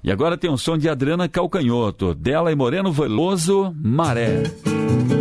E agora tem um som de Adriana Calcanhoto, dela e Moreno Veloso, Maré.